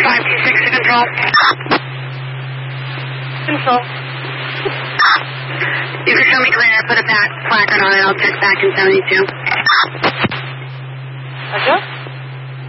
526 to control. Control. You can show me clear. Put a back placard on it. I'll check back in 72. Roger.